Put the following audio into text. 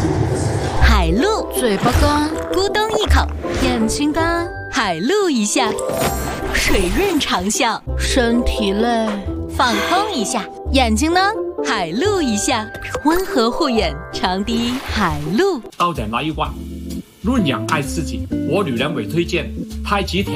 海陆，嘴巴干，咕咚一口；眼睛干，海陆一下；水润长效，身体累，放空一下；眼睛呢，海陆一下，温和护眼，长滴海陆。 到点那一罐，论养爱自己，我女人为推荐太极